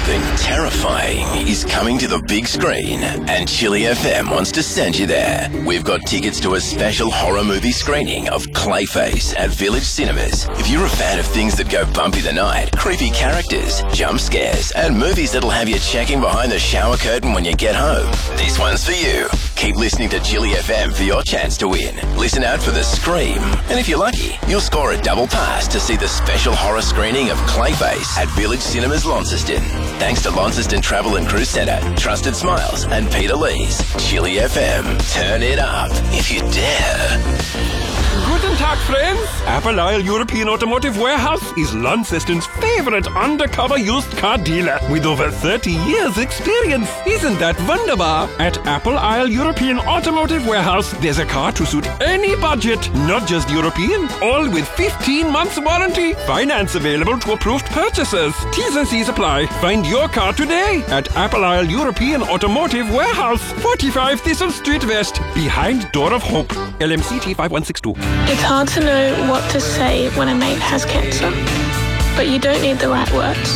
Something terrifying is coming to the big screen, and Chili FM wants to send you there. We've got tickets to a special horror movie screening of Clayface at Village Cinemas. If you're a fan of things that go bumpy the night, creepy characters, jump scares, and movies that'll have you checking behind the shower curtain when you get home, this one's for you. Keep listening to Chili FM for your chance to win. Listen out for the Scream. And if you're lucky, you'll score a double pass to see the special horror screening of Clayface at Village Cinemas Launceston. Thanks to Launceston Travel and Cruise Centre, Trusted Smiles, and Peter Lee's. Chili FM. Turn it up if you dare. Guten Tag, friends. Apple Isle European Automotive Warehouse is Launceston's favorite undercover used car dealer with over 30 years experience. Isn't that wunderbar? At Apple Isle European Automotive Warehouse, there's a car to suit any budget, not just European, all with 15 months warranty. Finance available to approved purchasers. T's and C's apply. Find your car today at Apple Isle European Automotive Warehouse, 45 Thistle Street West, behind Door of Hope. LMCT 5162. It's hard to know what to say when a mate has cancer, but you don't need the right words.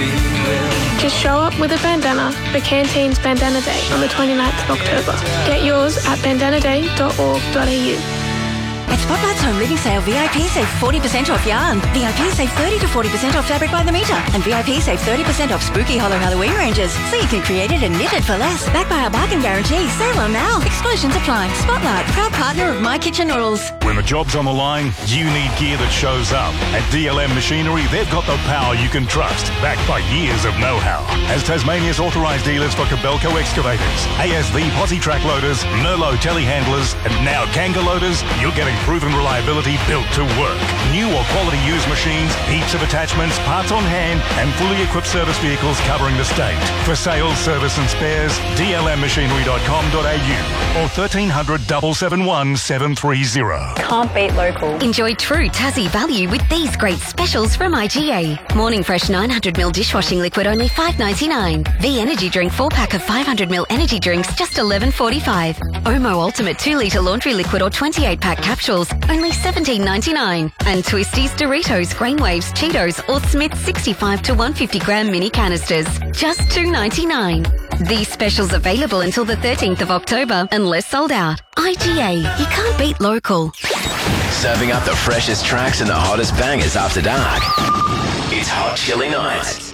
Just show up with a bandana for Canteen's Bandana Day on the 29th of October. Get yours at bandanaday.org.au. At Spotlight's Home Living Sale, VIP save 40% off yarn. VIP save 30 to 40% off fabric by the metre. And VIP save 30% off spooky Hollow Halloween ranges. So you can create it and knit it for less. Backed by our bargain guarantee. Sale on now. Exclusions apply. Spotlight, proud partner of My Kitchen Rules. When the job's on the line, you need gear that shows up. At DLM Machinery, they've got the power you can trust, backed by years of know-how. As Tasmania's authorised dealers for Kobelco excavators, ASV posi track loaders, Merlot telehandlers, and now Kanga loaders, you're getting proven reliability built to work. New or quality used machines, heaps of attachments, parts on hand, and fully equipped service vehicles covering the state. For sales, service and spares, dlmmachinery.com.au or 1300 771 730. Can't beat local. Enjoy true Tassie value with these great specials from IGA. Morning Fresh 900ml dishwashing liquid only $5.99. V Energy Drink 4-pack of 500ml energy drinks just $11.45. Omo Ultimate 2-litre laundry liquid or 28-pack capsules only $17.99. And Twisties, Doritos, Grainwaves, Cheetos or Smith's 65 to 150 gram mini canisters just $2.99. These specials available until the 13th of October unless sold out. IGA, you can't beat local. Serving up the freshest tracks and the hottest bangers after dark. It's Hot Chili Night.